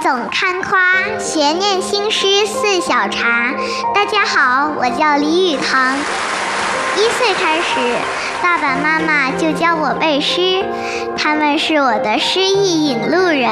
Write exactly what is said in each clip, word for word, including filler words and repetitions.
总看夸，学念新诗似小茶。大家好，我叫李雨堂。一岁开始，爸爸妈妈就教我背诗，他们是我的诗意引路人。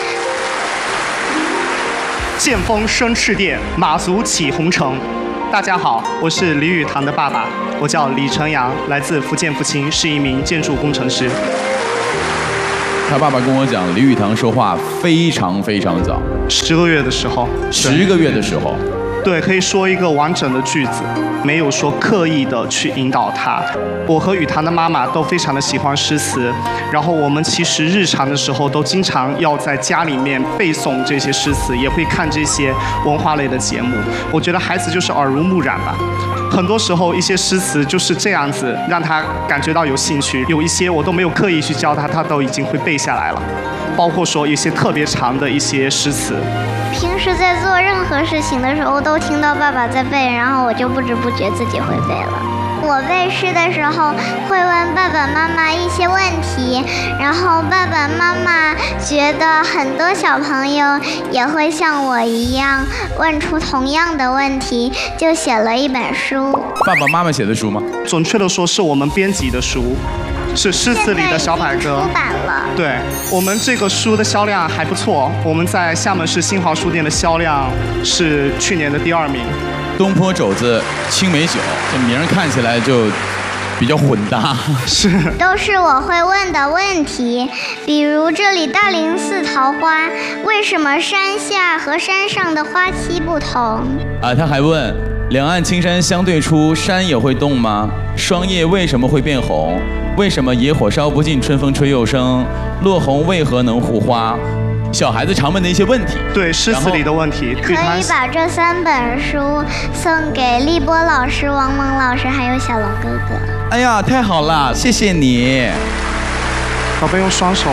剑锋生赤电，马足起红尘。大家好，我是李雨堂的爸爸，我叫李成阳，来自福建福清，是一名建筑工程师。 他爸爸跟我讲，李雨堂说话非常非常早， 十个月的时候， 十个月的时候， 对，可以说一个完整的句子，没有说刻意的去引导他。我和雨堂的妈妈都非常的喜欢诗词，然后我们其实日常的时候都经常要在家里面背诵这些诗词，也会看这些文化类的节目。我觉得孩子就是耳濡目染吧。很多时候一些诗词就是这样子让他感觉到有兴趣，有一些我都没有刻意去教他，他都已经会背下来了，包括说一些特别长的一些诗词。 平时在做任何事情的时候都听到爸爸在背，然后我就不知不觉自己会背了。我背诗的时候会问爸爸妈妈一些问题，然后爸爸妈妈觉得很多小朋友也会像我一样问出同样的问题，就写了一本书。 爸爸妈妈写的书吗？ 准确的说是我们编辑的书，是诗词里的小百科。 出版了。 对，我们这个书的销量还不错，我们在厦门市新华书店的销量是去年的第二名。 东坡肘子青梅酒，这名儿看起来就比较混搭。 是， 都是我会问的问题，比如这里大林寺桃花，为什么山下和山上的花期不同？ 啊，他还问，两岸青山相对出，山也会动吗？霜叶为什么会变红？为什么野火烧不尽，春风吹又生？落红为何能护花？小孩子常问的一些问题， 对诗词里的问题， 可以把这三本书送给立波老师、王蒙老师还有小龙哥哥。 哎呀，太好了，谢谢你。 宝贝，用双手。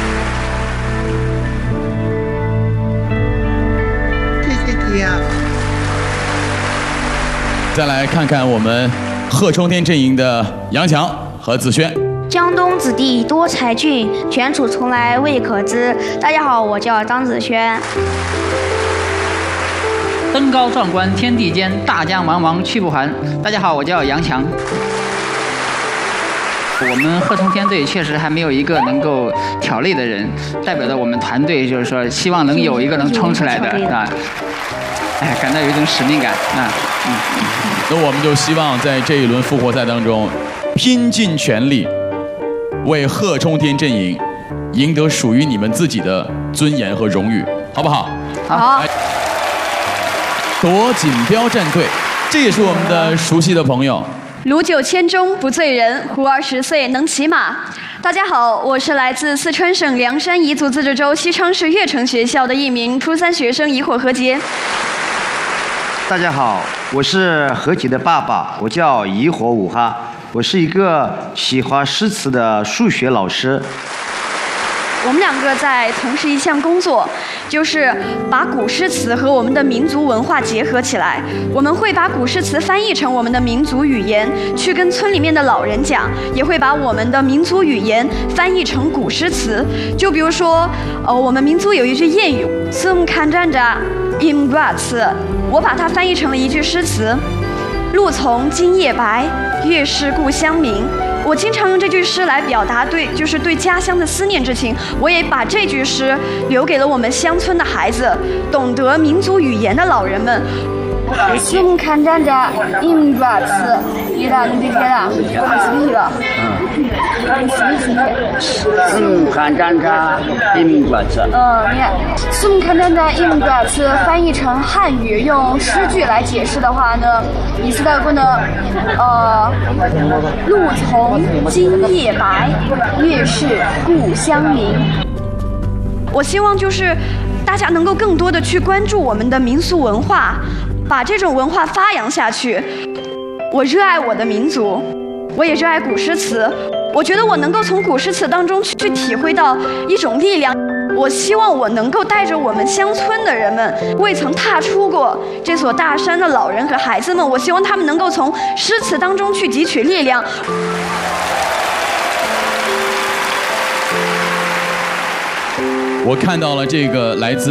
谢谢你啊。 再来看看我们贺冲天阵营的杨强和子轩。 江东子弟多才俊，权楚从来未可知。大家好，我叫张子轩。 登高壮观天地间，大江茫茫去不还。大家好，我叫杨强。我们贺冲天队确实还没有一个能够挑类的人，代表着我们团队，就是说希望能有一个能冲出来的啊。哎，感到有一种使命感啊。嗯。 那我们就希望在这一轮复活赛当中，拼尽全力。为贺冲天阵营赢得属于你们自己的尊严和荣誉，好不好？ 好。 夺锦标战队，这也是我们的熟悉的朋友。 鲁酒千钟不醉人，胡儿十岁能骑马。大家好，我是来自四川省凉山彝族自治州西昌市悦城学校的一名初三学生，怡火何洁。 大家好，我是何洁的爸爸，我叫怡火武哈。我是一个喜欢诗词的数学老师。 我们两个在从事一项工作，就是把古诗词和我们的民族文化结合起来。我们会把古诗词翻译成我们的民族语言，去跟村里面的老人讲，也会把我们的民族语言翻译成古诗词。就比如说，呃，我们民族有一句谚语“孙看站着饮瓜词”，我把它翻译成了一句诗词。露从今夜白，月是故乡明。我经常用这句诗来表达对，就是对家乡的思念之情。我也把这句诗留给了我们乡村的孩子，懂得民族语言的老人们。 孙看站着饮瓜词，一大你别了，我是你了。 孙看站着饮瓜词。 嗯，你看，孙看站着饮瓜词翻译成汉语，用诗句来解释的话呢，意思大概呢，呃，露从今夜白，月是故乡明。 我希望就是大家能够更多的去关注我们的民俗文化，把这种文化发扬下去。我热爱我的民族，我也热爱古诗词。我觉得我能够从古诗词当中去体会到一种力量。我希望我能够带着我们乡村的人们，未曾踏出过这所大山的老人和孩子们，我希望他们能够从诗词当中去汲取力量。 我看到了这个来自